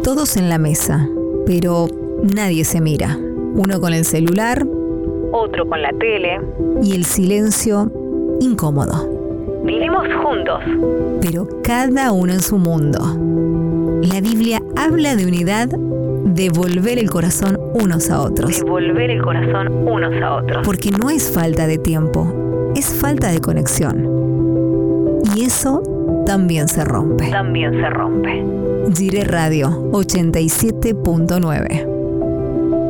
Todos en la mesa, pero nadie se mira. Uno con el celular, otro con la tele. y el silencio incómodo. Vivimos juntos. Pero cada uno en su mundo. La Biblia habla de unidad, de volver el corazón unos a otros. Devolver el corazón unos a otros. Porque no es falta de tiempo, es falta de conexión. Y eso también se rompe. También se rompe. Gire Radio 87.9.